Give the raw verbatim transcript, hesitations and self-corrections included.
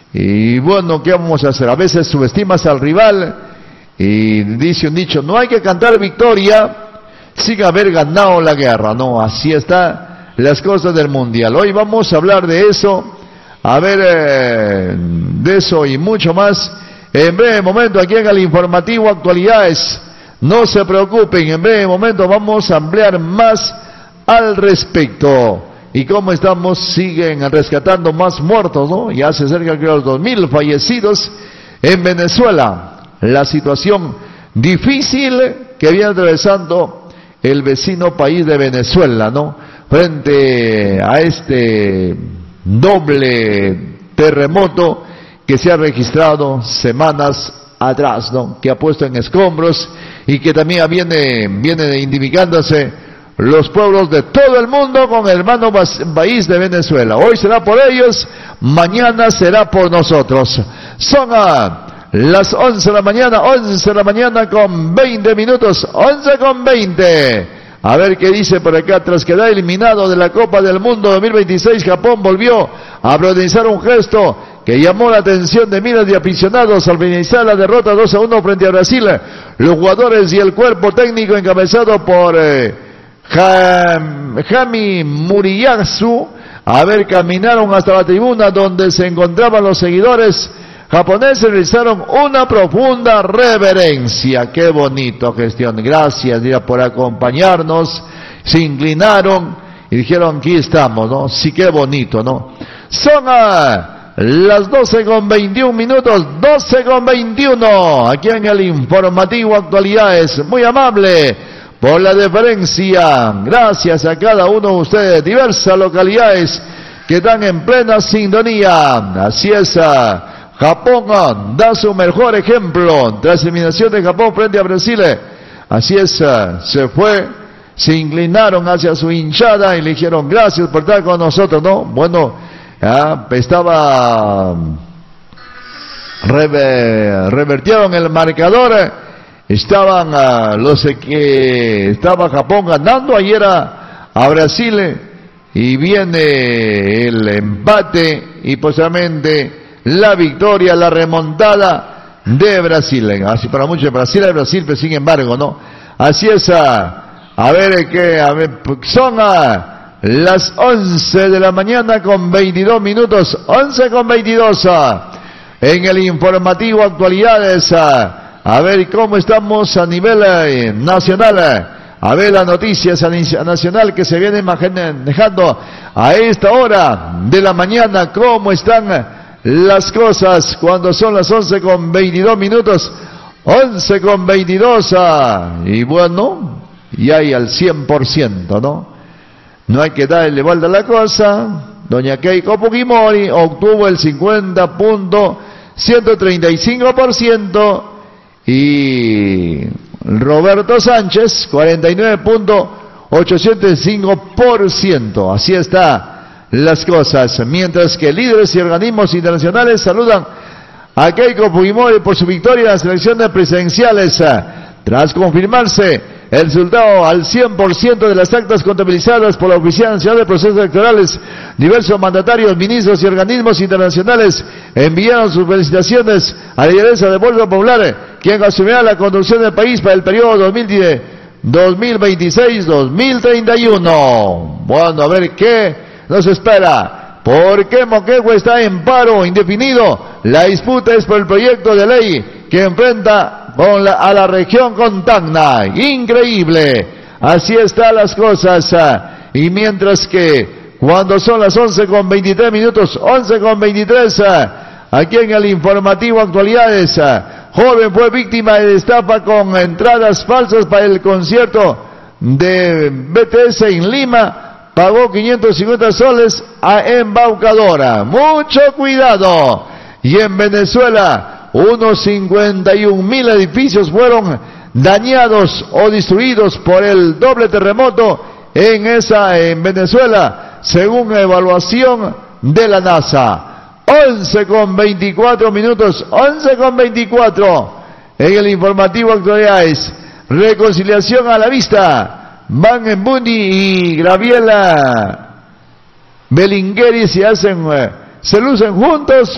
Y bueno, ¿qué vamos a hacer? A veces subestimas al rival y dice un dicho, no hay que cantar victoria sin haber ganado la guerra. No, así están las cosas del mundial. Hoy vamos a hablar de eso, a ver, eh, de eso y mucho más. En breve momento aquí en el informativo Actualidades. No se preocupen, en breve momento vamos a ampliar más al respecto. Y como estamos, siguen rescatando más muertos, ¿no? Ya se acercan creo los dos mil fallecidos en Venezuela. La situación difícil que viene atravesando el vecino país de Venezuela, ¿no? Frente a este doble terremoto que se ha registrado semanas atrás, ¿no? Que ha puesto en escombros y que también viene, viene identificándose los pueblos de todo el mundo con el hermano país de Venezuela. Hoy será por ellos, mañana será por nosotros. Son a las once de la mañana, once de la mañana con veinte minutos, once con veinte. A ver qué dice por acá. Tras quedar eliminado de la Copa del Mundo dos mil veintiséis, Japón volvió a protagonizar un gesto que llamó la atención de miles de aficionados al finalizar la derrota dos a uno frente a Brasil. Los jugadores y el cuerpo técnico encabezado por eh, Jami Muriyasu, a ver, caminaron hasta la tribuna donde se encontraban los seguidores japoneses, realizaron una profunda reverencia. Qué bonito gestión. Gracias, dirá, por acompañarnos. Se inclinaron y dijeron, aquí estamos, ¿no? Sí, qué bonito, ¿no? Son a las doce con veintiún minutos, doce con veintiuno, aquí en el informativo Actualidades. Muy amable por la deferencia. Gracias a cada uno de ustedes, diversas localidades que están en plena sintonía. Así es, Japón da su mejor ejemplo tras la eliminación de Japón frente a Brasil. Así es, se fue, se inclinaron hacia su hinchada y le dijeron gracias por estar con nosotros, ¿no? Bueno, ya estaba rever, revertieron el marcador. Estaban uh, los que estaba Japón ganando ayer a, a Brasil, y viene el empate y posteriormente la victoria, la remontada de Brasil. Así para muchos de Brasil es Brasil, pero sin embargo, ¿no? Así es, a, a ver qué, a ver, son a las once de la mañana con veintidós minutos, once con veintidós, a, en el informativo Actualidades. A, A ver cómo estamos a nivel eh, nacional, a ver las noticias a nacional que se vienen manejando a esta hora de la mañana, cómo están las cosas cuando son las once con veintidós minutos, once con veintidós, ah, y bueno, y hay al cien por ciento, ¿no? No hay que darle vuelta a la cosa. Doña Keiko Fujimori obtuvo el cincuenta punto ciento treinta y cinco por ciento, y Roberto Sánchez cuarenta y nueve punto ochocientos cinco por ciento. Así está las cosas, mientras que líderes y organismos internacionales saludan a Keiko Fujimori por su victoria en las elecciones presidenciales. Tras confirmarse el resultado al cien por ciento de las actas contabilizadas por la Oficina Nacional de Procesos Electorales, diversos mandatarios, ministros y organismos internacionales enviaron sus felicitaciones a la lideresa de Fuerza Popular, quien asumirá la conducción del país para el periodo dos mil veintiséis a dos mil treinta y uno. Bueno, a ver qué nos espera. ¿Por qué Moquegua está en paro indefinido? La disputa es por el proyecto de ley que enfrenta con la, a la región con Tacna. Increíble. Así están las cosas. Y mientras que cuando son las once con veintitrés minutos, once con veintitrés, aquí en el informativo Actualidades, joven fue víctima de estafa con entradas falsas para el concierto de B T S en Lima. Pagó quinientos cincuenta soles a embaucadora. Mucho cuidado. Y en Venezuela, unos cincuenta y un mil edificios fueron dañados o destruidos por el doble terremoto en esa, en Venezuela, según evaluación de la NASA. once con veinticuatro minutos, once con veinticuatro, en el informativo Actualidades. Reconciliación a la vista. Van en Bundi y Graviela Belingueri se hacen, se lucen juntos